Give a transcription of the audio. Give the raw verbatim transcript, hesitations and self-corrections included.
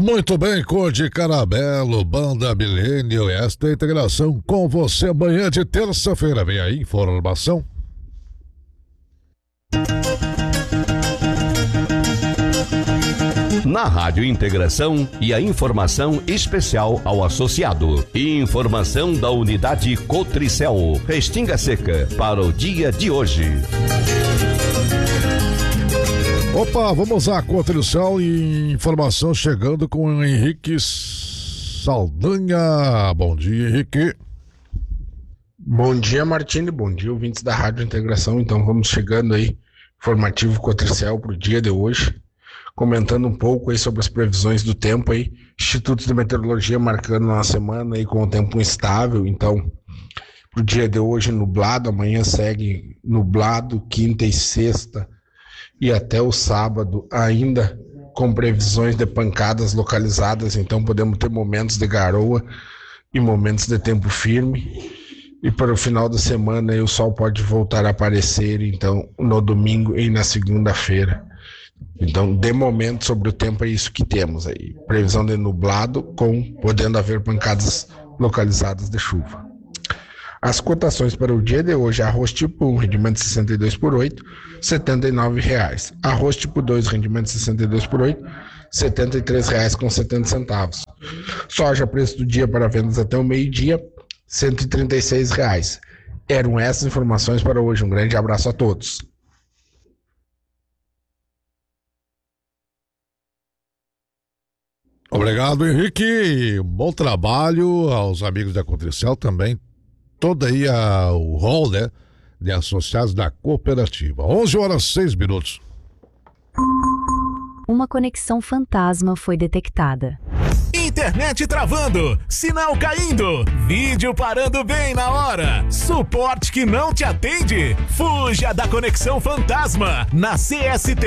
Muito bem, cor de caramelo, banda Milênio, esta é a integração com você amanhã de terça-feira. Vem aí, informação. Na Rádio Integração e a informação especial ao associado. Informação da unidade Cotricel, Restinga Seca, para o dia de hoje. Opa, vamos à Cotricel e informação chegando com o Henrique Saldanha. Bom dia, Henrique. Bom dia, Martini. Bom dia, ouvintes da Rádio Integração. Então vamos chegando aí, informativo Cotricel para o dia de hoje. Comentando um pouco aí sobre as previsões do tempo aí, Instituto de Meteorologia marcando uma semana aí com o tempo instável, então pro dia de hoje nublado, amanhã segue nublado, quinta e sexta e até o sábado ainda com previsões de pancadas localizadas, então podemos ter momentos de garoa e momentos de tempo firme, e para o final da semana aí o sol pode voltar a aparecer, então no domingo e na segunda-feira. Então, de momento, sobre o tempo é isso que temos aí. Previsão de nublado, com podendo haver pancadas localizadas de chuva. As cotações para o dia de hoje: arroz tipo um, rendimento sessenta e dois por oito, setenta e nove reais. Arroz tipo dois, rendimento sessenta e dois por oito, setenta e três reais com setenta centavos. Soja, preço do dia para vendas até o meio-dia, cento e trinta e seis reais. Eram essas informações para hoje. Um grande abraço a todos. Obrigado, Henrique. Bom trabalho aos amigos da Cotricel também. Todo aí a, o rol, né, de associados da cooperativa. onze horas e seis minutos. Uma conexão fantasma foi detectada. Internet travando, sinal caindo, vídeo parando bem na hora, suporte que não te atende. Fuja da conexão fantasma na C S T.